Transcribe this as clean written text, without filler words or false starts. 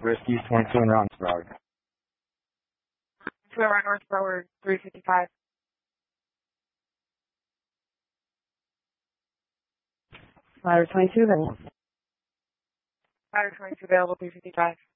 Risky 22 and Roundsburg. 2 around North Forward 355. Ladder 22 available. Ladder 22 available 355.